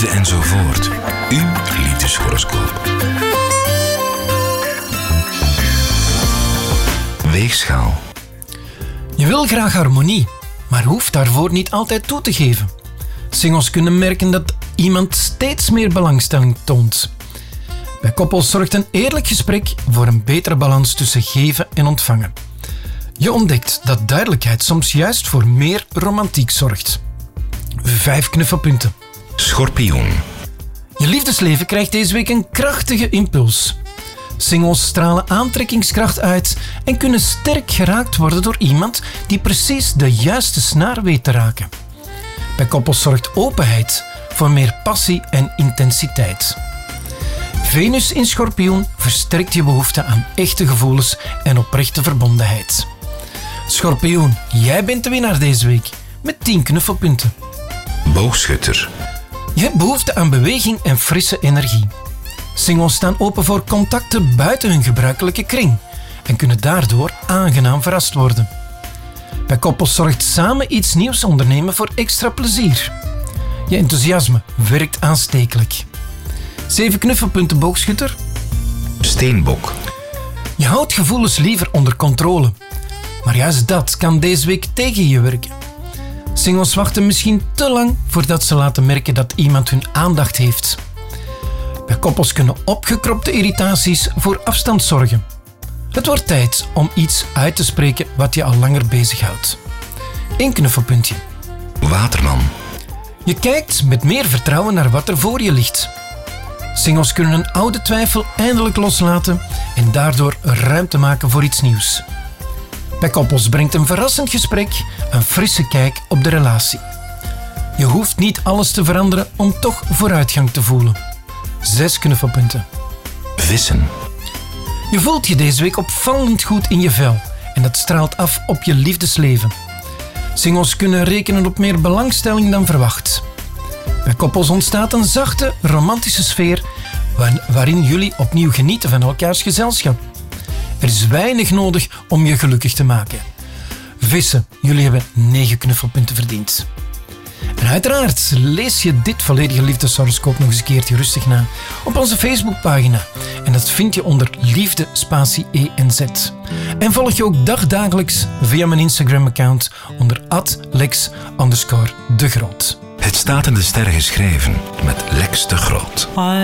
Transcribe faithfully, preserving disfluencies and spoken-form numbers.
liefde enzovoort. Uw liefdeshoroscoop. Weegschaal. Je wil graag harmonie, maar hoeft daarvoor niet altijd toe te geven. Singles kunnen merken dat iemand steeds meer belangstelling toont. Bij koppels zorgt een eerlijk gesprek voor een betere balans tussen geven en ontvangen. Je ontdekt dat duidelijkheid soms juist voor meer romantiek zorgt. Vijf knuffelpunten. Schorpioen. Je liefdesleven krijgt deze week een krachtige impuls. Singles stralen aantrekkingskracht uit en kunnen sterk geraakt worden door iemand die precies de juiste snaar weet te raken. Bij koppels zorgt openheid voor meer passie en intensiteit. Venus in Schorpioen versterkt je behoefte aan echte gevoelens en oprechte verbondenheid. Schorpioen, jij bent de winnaar deze week met tien knuffelpunten. Boogschutter. Je hebt behoefte aan beweging en frisse energie. Singles staan open voor contacten buiten hun gebruikelijke kring en kunnen daardoor aangenaam verrast worden. Bij koppels zorgt samen iets nieuws ondernemen voor extra plezier. Je enthousiasme werkt aanstekelijk. Zeven knuffelpunten, boogschutter. Steenbok. Je houdt gevoelens liever onder controle. Maar juist dat kan deze week tegen je werken. Singles wachten misschien te lang voordat ze laten merken dat iemand hun aandacht heeft. Bij koppels kunnen opgekropte irritaties voor afstand zorgen. Het wordt tijd om iets uit te spreken wat je al langer bezighoudt. Eén knuffelpuntje. Waterman. Je kijkt met meer vertrouwen naar wat er voor je ligt. Singles kunnen een oude twijfel eindelijk loslaten en daardoor ruimte maken voor iets nieuws. Bij koppels brengt een verrassend gesprek een frisse kijk op de relatie. Je hoeft niet alles te veranderen om toch vooruitgang te voelen. Zes knuffelpunten. Vissen. Je voelt je deze week opvallend goed in je vel en dat straalt af op je liefdesleven. Singles kunnen rekenen op meer belangstelling dan verwacht. Bij koppels ontstaat een zachte, romantische sfeer waarin jullie opnieuw genieten van elkaars gezelschap. Er is weinig nodig om je gelukkig te maken. Vissen, jullie hebben negen knuffelpunten verdiend. En uiteraard lees je dit volledige liefdeshoroscoop nog eens een keertje rustig na op onze Facebookpagina. En dat vind je onder Liefde Spatie E N Z. En volg je ook dagdagelijks via mijn Instagram-account onder at lex underscore de groot. Het staat in de sterren geschreven met Lex de Groot.